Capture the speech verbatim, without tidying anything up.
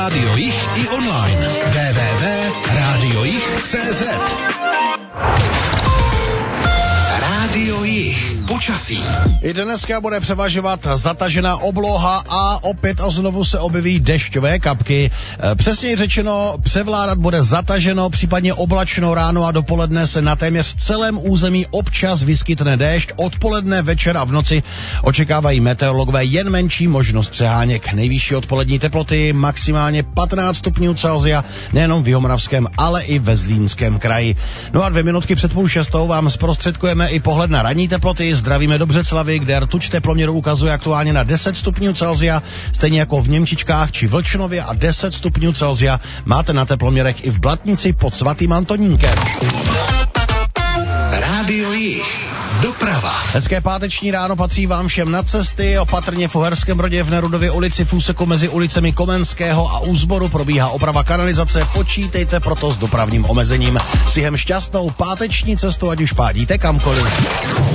Rádio Jich i online. w w w tečka rádio jich tečka cé zet. Rádio Jich. Počasí. I dneska bude převažovat zatažená obloha a opět a znovu se objeví dešťové kapky. Přesněji řečeno, převládat bude zataženo, případně oblačno ráno a dopoledne se na téměř celém území občas vyskytne déšť. Odpoledne, večer a v noci očekávají meteorologové jen menší možnost přeháněk. Nejvyšší odpolední teploty maximálně patnáct stupňů Celsia, nejenom v Jihomoravském, ale i ve Zlínském kraji. No a dvě minutky před půl šestou vám zprostředkujeme i pohled na ranní teploty. Zdravíme do Břeclavi, kde rtuť teploměru ukazuje aktuálně na deset stupňů Celsia, stejně jako v Němčičkách či Vlčnově, a deset stupňů Celsia máte na teploměrech i v Blatnici pod svatým Antonínkem. Rádio Jich. Doprava. Hezké páteční ráno patří vám všem na cesty. Opatrně v Uherském Brodě v Nerudově ulici v úseku mezi ulicemi Komenského a Úzboru probíhá oprava kanalizace. Počítejte proto s dopravním omezením. Sihem šťastnou páteční cestu, ať už pádíte kamkoliv.